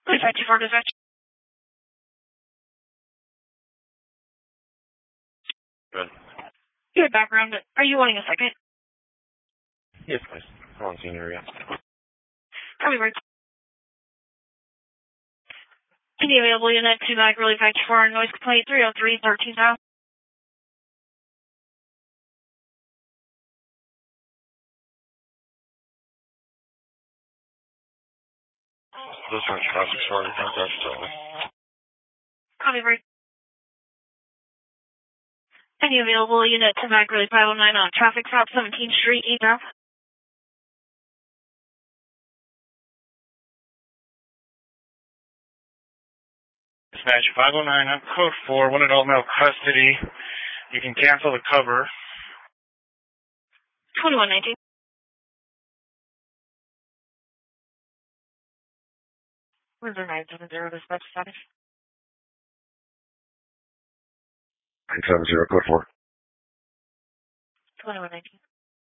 524 dispatch. Good. Good background. Are you wanting a second? Yes, please. Hold on, senior, yeah. Copy, bird. Any available unit to Mac Relief 524 noise complaint 303 13,000. This one's traffic, sorry, contact Sterling. Copy, bird. Any available unit to Mac Relief 509 on traffic stop 17th Street, East. Dispatch 509 on code 4, 1 adult male custody. You can cancel the cover. 2119. River 970 dispatch status. 970, code 4. 2119.